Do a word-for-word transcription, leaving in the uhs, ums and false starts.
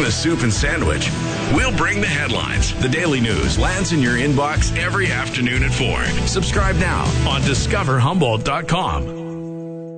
the soup and sandwich. We'll bring the headlines. The Daily News lands in your inbox every afternoon at four. Subscribe now on discover humboldt dot com.